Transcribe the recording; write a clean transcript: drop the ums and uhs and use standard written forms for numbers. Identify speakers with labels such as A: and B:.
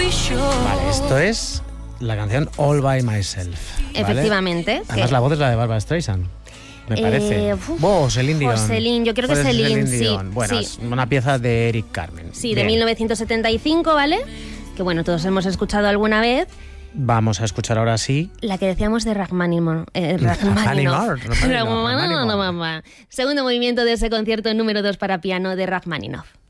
A: Vale, esto es la canción All By Myself. ¿vale?
B: Efectivamente.
A: Además, la voz es la de Barbra Streisand. Me parece. Celine Dion.
B: Celine, yo creo que
A: Puede ser
B: Celine, sí.
A: Dion. Bueno,
B: sí.
A: es una pieza de Eric Carmen.
B: Sí, de
A: Bien.
B: 1975, ¿vale? Que bueno, todos hemos escuchado alguna vez.
A: Vamos a escuchar ahora sí.
B: La que decíamos de Rachmaninoff.
A: Rachmaninoff.
B: Segundo movimiento de ese concierto número 2 para piano de Rachmaninoff.